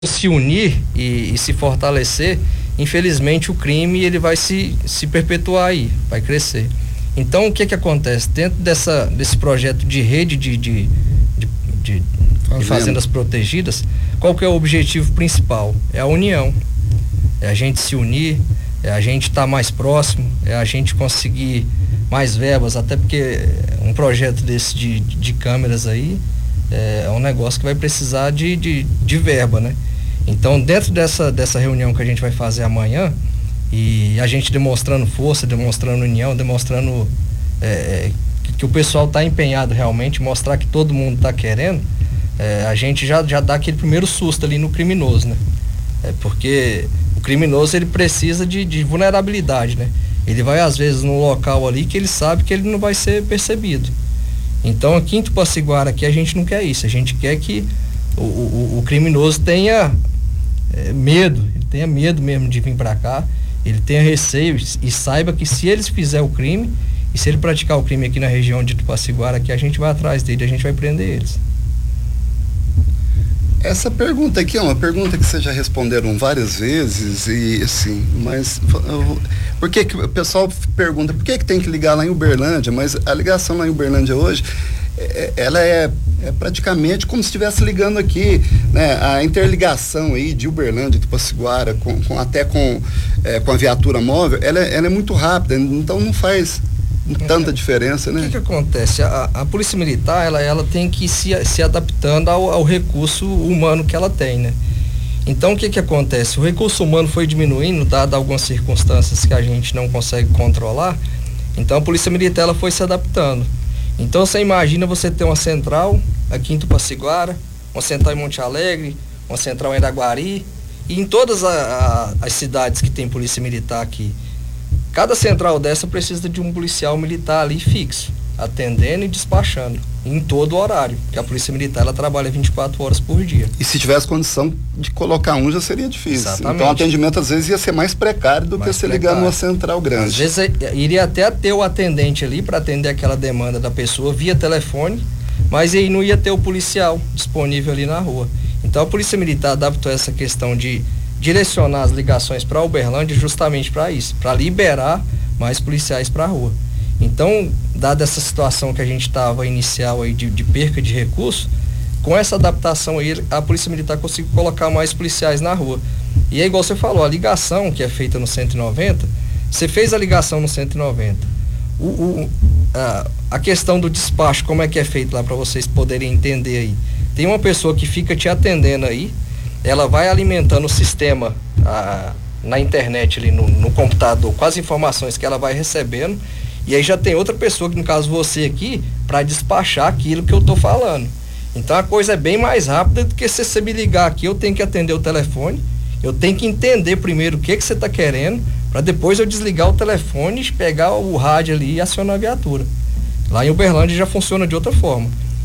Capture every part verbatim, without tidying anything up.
se unir e, e se fortalecer, infelizmente o crime ele vai se, se perpetuar aí, vai crescer. Então o que que acontece? Dentro dessa, desse projeto de rede de, de, de, de, de fazendas protegidas, qual que é o objetivo principal? É a união, é a gente se unir, é a gente estar tá mais próximo, é a gente conseguir mais verbas, até porque um projeto desse de, de câmeras aí é um negócio que vai precisar de, de, de verba, né? Então, dentro dessa, dessa reunião que a gente vai fazer amanhã, e a gente demonstrando força, demonstrando união, demonstrando é, que, que o pessoal está empenhado realmente, mostrar que todo mundo está querendo, é, a gente já, já dá aquele primeiro susto ali no criminoso, né? É porque o criminoso ele precisa de, de vulnerabilidade, né? Ele vai às vezes num local ali que ele sabe que ele não vai ser percebido. Então aqui em Tupaciguara aqui a gente não quer isso, a gente quer que o, o, o criminoso tenha é, medo, ele tenha medo mesmo de vir para cá, ele tenha receio e saiba que se eles fizer o crime, e se ele praticar o crime aqui na região de Tupaciguara, aqui a gente vai atrás dele, a gente vai prender eles. Essa pergunta aqui é uma pergunta que vocês já responderam várias vezes e assim, mas por que que o pessoal pergunta, por que que tem que ligar lá em Uberlândia? Mas a ligação lá em Uberlândia hoje, é, ela é, é praticamente como se estivesse ligando aqui, né? A interligação aí de Uberlândia, de Tupaciguara, com, com, até com, é, com a viatura móvel, ela, ela é muito rápida, então não faz tanta diferença, né? O que que acontece? A, a polícia militar, ela, ela tem que ir se, se adaptando ao, ao recurso humano que ela tem, né? Então, o que que acontece? O recurso humano foi diminuindo, dado algumas circunstâncias que a gente não consegue controlar, então a polícia militar, ela foi se adaptando. Então, você imagina você ter uma central aqui em Tupaciguara, uma central em Monte Alegre, uma central em Araguari, e em todas a, a, as cidades que tem polícia militar aqui. Cada central dessa precisa de um policial militar ali fixo, atendendo e despachando, em todo o horário, porque a polícia militar ela trabalha vinte e quatro horas por dia. E se tivesse condição de colocar um, já seria difícil. Exatamente. Então o atendimento às vezes ia ser mais precário do mais que você ligar numa central grande. Às vezes iria até ter o atendente ali para atender aquela demanda da pessoa via telefone, mas aí não ia ter o policial disponível ali na rua. Então a polícia militar adaptou essa questão de direcionar as ligações para Uberlândia justamente para isso, para liberar mais policiais para a rua. Então, dada essa situação que a gente estava inicial aí de, de perca de recursos, com essa adaptação aí, a polícia militar conseguiu colocar mais policiais na rua. E é igual você falou, a ligação que é feita no cento e noventa, você fez a ligação no cento e noventa. O, o, a, a questão do despacho, como é que é feito lá para vocês poderem entender aí? Tem uma pessoa que fica te atendendo aí, ela vai alimentando o sistema a, na internet ali no, no computador com as informações que ela vai recebendo, e aí já tem outra pessoa, que no caso você aqui, para despachar aquilo que eu tô falando. Então a coisa é bem mais rápida do que se você me ligar aqui, eu tenho que atender o telefone, eu tenho que entender primeiro o que que você tá querendo, para depois eu desligar o telefone, pegar o rádio ali e acionar a viatura. Lá em Uberlândia já funciona de outra forma.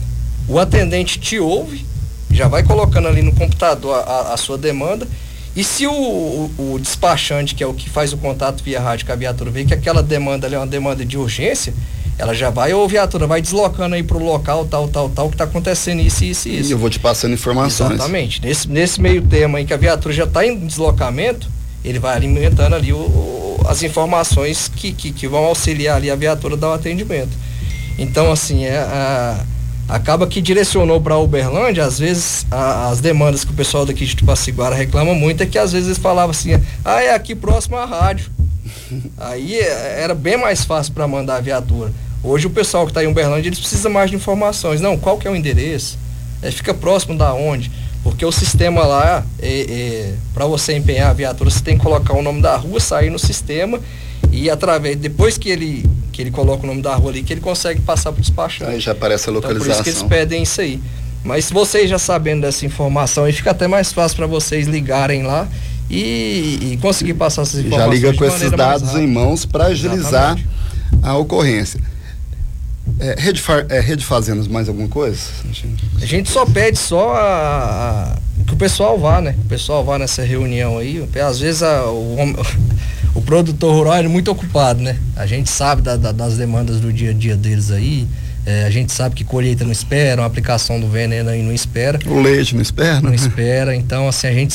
O atendente te ouve, já vai colocando ali no computador a, a sua demanda, e se o, o, o despachante, que é o que faz o contato via rádio com a viatura, vê que aquela demanda ali é uma demanda de urgência, ela já vai, ou a viatura vai deslocando aí pro local, tal, tal, tal, que tá acontecendo isso, isso e isso. E eu vou te passando informações. Exatamente. Nesse, nesse meio termo aí que a viatura já tá em deslocamento, ele vai alimentando ali o, o, as informações que, que, que vão auxiliar ali a viatura a dar o atendimento. Então, assim, é a... acaba que direcionou para Uberlândia, às vezes a, as demandas que o pessoal daqui de Tupaciguara reclama muito é que às vezes eles falavam assim, ah, é aqui próximo à rádio. Aí é, era bem mais fácil para mandar a viatura. Hoje o pessoal que está em Uberlândia, eles precisam mais de informações. Não, qual que é o endereço? É, fica próximo da onde? Porque o sistema lá, é, é, para você empenhar a viatura, você tem que colocar o nome da rua, sair no sistema e através, depois que ele que ele coloca o nome da rua ali, que ele consegue passar para o despachante. Aí já aparece a localização. Então, por isso que eles pedem isso aí. Mas vocês já sabendo dessa informação, aí fica até mais fácil para vocês ligarem lá e, e conseguir passar essas informações. Já liga com esses dados em mãos para agilizar Exatamente. a ocorrência. É, rede, é, rede Fazendas, mais alguma coisa? A gente só pede só a, a, que o pessoal vá, né? O pessoal vá nessa reunião aí. Às vezes a, o, o produtor rural é muito ocupado, né? A gente sabe da, da, das demandas do dia a dia deles aí, É, a gente sabe que colheita não espera, uma aplicação do veneno aí não espera. O leite não espera? Não espera, então assim, a gente